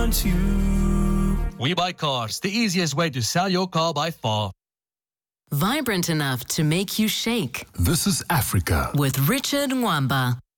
We Buy Cars, the easiest way to sell your car by far. Vibrant enough to make you shake. This is Africa. With Richard Mwamba.